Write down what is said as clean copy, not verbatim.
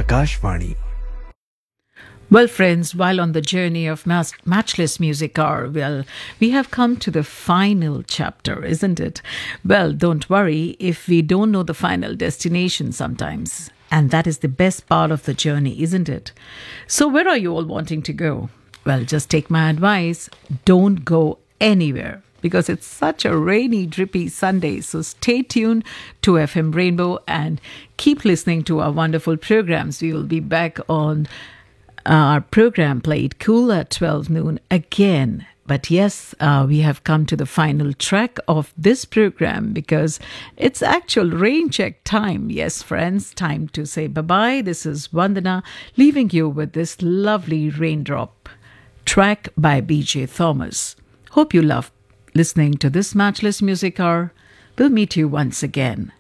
Akashvani. Well, friends, while on the journey of Matchless Music Hour, well, we have come to the final chapter, isn't it? Well, don't worry if we don't know the final destination sometimes. And that is the best part of the journey, isn't it? So, where are you all wanting to go? Well, just take my advice. Don't go anywhere because it's such a rainy, drippy Sunday. So stay tuned to FM Rainbow and keep listening to our wonderful programs. We will be back on our program Play It Cool at 12 noon again. But yes, we have come to the final track of this program because it's actual rain check time. Yes, friends, time to say bye-bye. This is Vandana leaving you with this lovely Raindrop track by BJ Thomas. Hope you love listening to this Matchless Music Hour. We'll meet you once again.